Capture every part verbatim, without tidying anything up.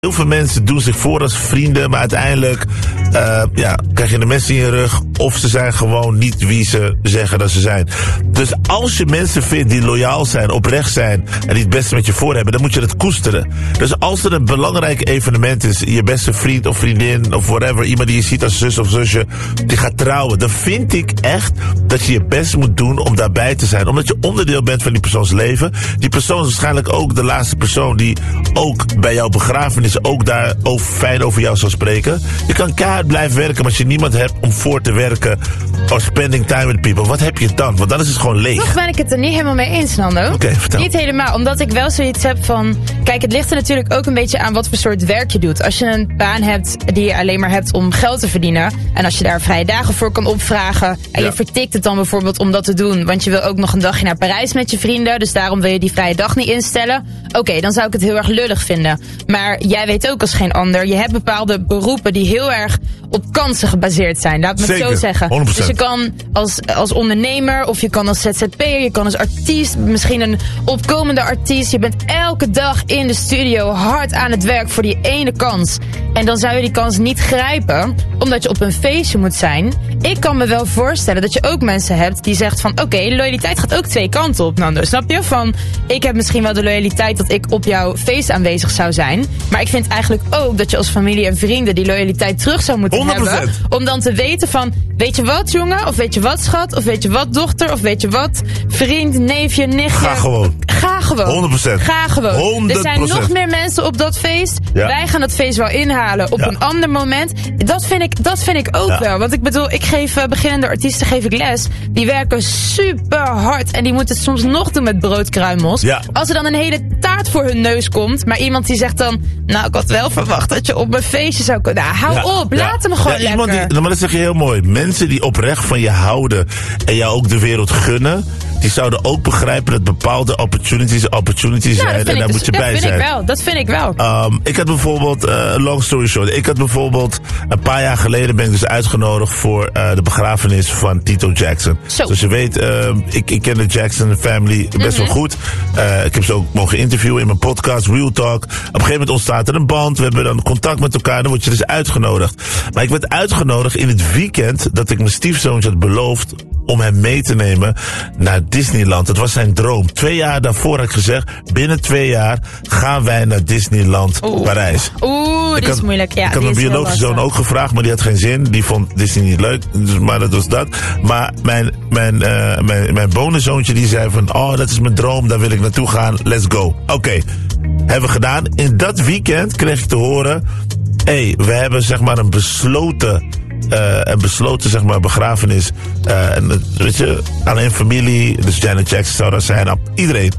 Heel veel mensen doen zich voor als vrienden, maar uiteindelijk uh, ja, krijg je de mes in je rug. Of ze zijn gewoon niet wie ze zeggen dat ze zijn. Dus als je mensen vindt die loyaal zijn, oprecht zijn en die het beste met je voor hebben, dan moet je dat koesteren. Dus als er een belangrijk evenement is, je beste vriend of vriendin of whatever, iemand die je ziet als zus of zusje, die gaat trouwen, dan vind ik echt dat je je best moet doen om daarbij te zijn. Omdat je onderdeel bent van die persoons leven. Die persoon is waarschijnlijk ook de laatste persoon die ook bij jouw begrafenis ook daar over, fijn over jou zal spreken. Je kan keihard blijven werken, maar als je niemand hebt om voor te werken or spending time with people, wat heb je dan? Want dan is het gewoon leeg. Toch ben ik het er niet helemaal mee eens, Nando. Oké, okay, vertel. Niet helemaal, omdat ik wel zoiets heb van, kijk, het ligt er natuurlijk ook een beetje aan wat voor soort werk je doet. Als je een baan hebt die je alleen maar hebt om geld te verdienen, en als je daar vrije dagen voor kan opvragen, en ja. je vertikt het dan bijvoorbeeld om dat te doen, want je wil ook nog een dagje naar Parijs met je vrienden, dus daarom wil je die vrije dag niet instellen. Oké, okay, dan zou ik het heel erg lullig vinden. Maar jij weet ook als geen ander, je hebt bepaalde beroepen die heel erg op kansen gebaseerd zijn. Laat me het zo zeggen. honderd procent. Dus je kan als, als ondernemer, of je kan als Z Z P'er, je kan als artiest, misschien een opkomende artiest. Je bent elke dag in de studio hard aan het werk voor die ene kans. En dan zou je die kans niet grijpen, omdat je op een feestje moet zijn. Ik kan me wel voorstellen dat je ook mensen hebt die zegt van, oké, okay, loyaliteit gaat ook twee kanten op, Nando. Snap je? Van, ik heb misschien wel de loyaliteit dat ik op jouw feest aanwezig zou zijn. Maar ik vind eigenlijk ook dat je als familie en vrienden die loyaliteit terug zou moeten honderd procent hebben. Om dan te weten van, weet je wat jongen? Of weet je wat schat? Of weet je wat dochter? Of weet je wat vriend, neefje, nichtje? Ga gewoon. Ga gewoon. honderd procent. Ga gewoon. honderd procent. Er zijn nog meer mensen op dat feest. Ja. Wij gaan dat feest wel inhalen op ja. een ander moment. Dat vind ik, dat vind ik ook ja. wel. Want ik bedoel, ik geef uh, beginnende artiesten geef ik les. Die werken super hard. En die moeten het soms nog doen met broodkruimels. Ja. Als er dan een hele taart voor hun neus komt. Maar iemand die zegt dan, nou ik had wel verwacht dat je op mijn feestje zou kunnen. Nou, hou ja. op. Ja. Laat hem gewoon ja, lekker. Iemand die, maar dat zeg je heel mooi. Mensen die oprecht van je houden en jou ook de wereld gunnen, die zouden ook begrijpen dat bepaalde opportunities opportunities nou, zijn en daar dus, moet je bij vind zijn. Ik wel, dat vind ik wel. Um, ik had bijvoorbeeld, uh, long story short, ik had bijvoorbeeld een paar jaar geleden ben ik dus uitgenodigd voor uh, de begrafenis van Tito Jackson. Zo. Zoals je weet, uh, ik, ik ken de Jackson family best mm-hmm. wel goed. Uh, ik heb ze ook mogen interviewen in mijn podcast, Real Talk. Op een gegeven moment ontstaat er een band, we hebben dan contact met elkaar, dan word je dus uitgenodigd. Maar ik werd uitgenodigd in het weekend dat ik mijn stiefzoontje had beloofd om hem mee te nemen naar Disneyland. Dat was zijn droom. Twee jaar daarvoor had ik gezegd, binnen twee jaar gaan wij naar Disneyland Oeh. Parijs. Oeh, die is moeilijk. Ja, ik had mijn biologische zoon ook gevraagd, maar die had geen zin. Die vond Disney niet leuk, dus, maar dat was dat. Maar mijn, mijn, uh, mijn, mijn bonenzoontje die zei van, oh, dat is mijn droom, daar wil ik naartoe gaan, let's go. Oké, okay. Hebben we gedaan. In dat weekend kreeg ik te horen, hé, hey, we hebben zeg maar een besloten Uh, een besloten zeg maar begrafenis. Uh, en weet je, alleen familie, dus Janet Jackson zou dat zijn, iedereen.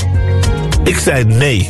Ik zei nee.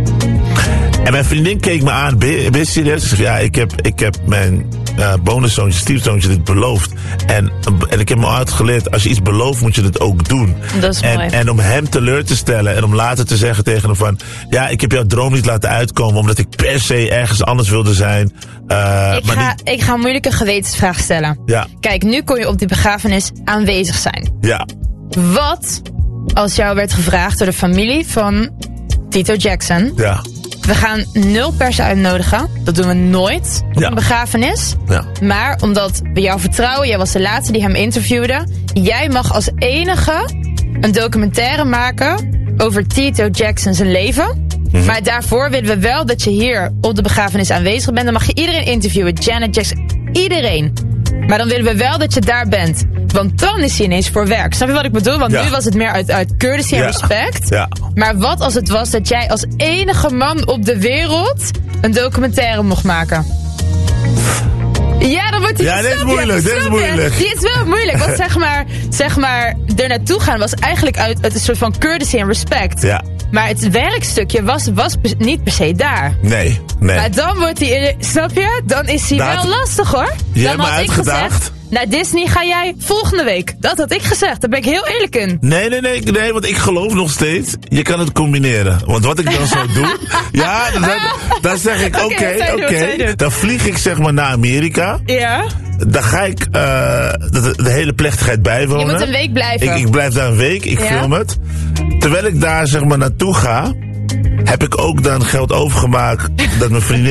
En mijn vriendin keek me aan, ben je serieus? Ik zeg, ja, ik heb, ik heb mijn uh, bonuszoontje, stiefzoontje dit beloofd. En, en ik heb me uitgeleerd, als je iets belooft, moet je het ook doen. Dat is en, mooi. En om hem teleur te stellen en om later te zeggen tegen hem van, ja, ik heb jouw droom niet laten uitkomen, omdat ik per se ergens anders wilde zijn. Uh, ik, maar ga, niet... ik ga een moeilijke gewetensvraag stellen. Ja. Kijk, nu kon je op die begrafenis aanwezig zijn. Ja. Wat als jou werd gevraagd door de familie van Tito Jackson? Ja. We gaan nul pers uitnodigen. Dat doen we nooit op ja. een begrafenis. Ja. Maar omdat we jou vertrouwen, jij was de laatste die hem interviewde. Jij mag als enige een documentaire maken over Tito Jackson zijn leven. Mm-hmm. Maar daarvoor willen we wel dat je hier op de begrafenis aanwezig bent. Dan mag je iedereen interviewen. Janet Jackson, iedereen. Maar dan willen we wel dat je daar bent. Want dan is hij ineens voor werk. Snap je wat ik bedoel? Want ja. nu was het meer uit, uit courtesy en ja. respect. Ja. Maar wat als het was dat jij als enige man op de wereld een documentaire mocht maken? Ja, dan wordt hij... Ja, dit is moeilijk, dit is moeilijk. Die is wel moeilijk, want zeg maar, zeg maar, er naartoe gaan was eigenlijk uit, uit een soort van courtesy en respect. Ja. Maar het werkstukje was, was niet per se daar. Nee, nee. Maar dan wordt hij, snap je? Dan is hij Daar wel lastig hoor. Je dan hebt me had ik uitgedaagd. gezegd, naar Disney ga jij volgende week. Dat had ik gezegd, daar ben ik heel eerlijk in. Nee, nee, nee, nee, want ik geloof nog steeds, je kan het combineren. Want wat ik dan zou doen, ja, dan, dan zeg ik, oké, okay, oké, okay, okay, dan vlieg ik zeg maar naar Amerika. Ja. Dan ga ik uh, de, de hele plechtigheid bijwonen. Je moet een week blijven. Ik, ik blijf daar een week, ik ja. film het. Terwijl ik daar zeg maar naartoe ga, heb ik ook dan geld overgemaakt dat mijn vriendin